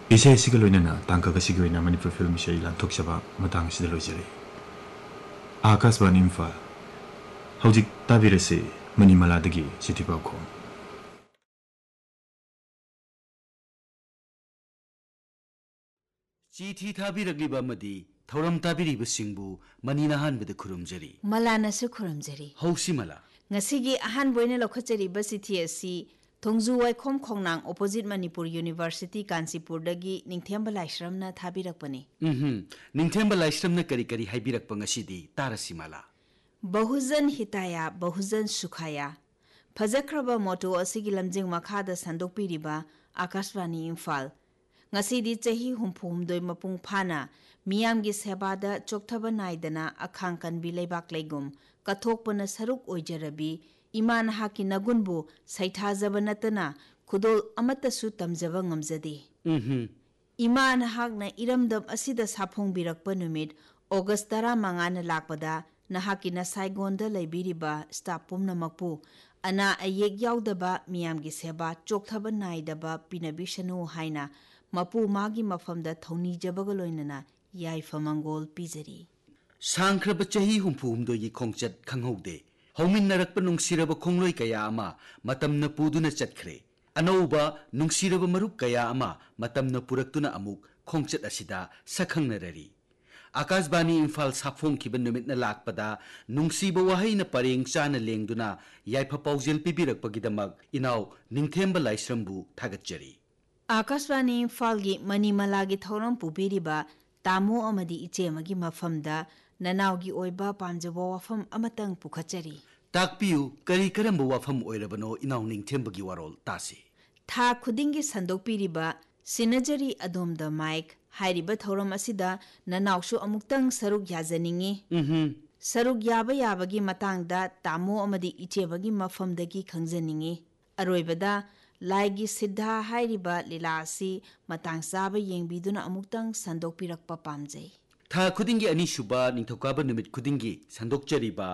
इसे सिगल लोइनना तांका गसिग लोइना मणिपुर फिल्म इसे लांथोक सभा मतंग सिद लोइजरे आकाशवाणी इम्फाल हौजिक ताबिरसे मणिमलादगी सिटिपाखो चिठी थाबिरग्लिबा मदी थौरम ताबिरिबसिंगबु मनी नहानबद खुरुमजरी मलानसु खुरमजरी हौसी मला ngasi ahan boina lokhachari basithi asi thongju waikhom khongnang opposite manipur university kansipur dagi ningthemba laishramna thabirakpani निंथेंबा लाइश्रमना करी करी हाइबिरकपा ngасidi तारसी मला bahujan hitaya bahujan sukhaya phajakraba moto asigi lamjing makhada sandokpiriba akashwani imphal ngasidi chahi humphumdoi mapung phana miyamgi sebada chokthaba naidana akhang kanbi leibak leigum kathokpana saruk oijarabi iman haki nagunbu saithajaba natana khudol amata su tamjaba ngamjadi iman hakna iramdam asida saphong birakpa numit august 15 na lakpada nahaki na saigonda leibiriba staff pumnamakpu ana ayek yaudaba miyamgi seba chokthaba naidaba pinabishanu haina mapu magi mafamda thoni jabaga loinana yai famangol pizari सांख्रब चही हुंफुमदो ये खोंगचत खंगहौदे हौमिन्नरकप नुंगसिरब खोंगलोय कया अमा मतमन पुदुना चतखरे अनौबा नुंगसिरब मरुप कया अमा मतमन पुरक्तुना अमुक खोंगचत असिदा सखंगनररी आकाशवाणी इम्फाल साफोंखिब नुमितना लाकपदा नुंगसिब वहाइना परेंग चाना लेंगदुना याइफा पाउजेल पिबिरकपगिदमक इनाव निंथेंबा लाइश्रमबु थागतजरी akashwani falgi manimalagi thoram pubiriba tamo amadi ichemagi mafamda nanawgi oiba pamjabo wafam amatang pukhachari ताकपियु करी करम वाफम ओइरबनो इनाव निंथेंबगी वारोल तासी tha khudingi sandokpiriba sinajari adomda mike hairiba thoram asida nanawshu amuktang saruk yajaningi saruk yaba yabagi matangda tamo amadi ichebagi mafamdagi khangjaningi aroibada laigi siddha hairiba lila asi matang saba yengbiduna amuktang sandokpirakpa pamjai था खुदिंगी अनिशुबा निंथौकाबा नुमित खुदिंगी संदोकचरीबा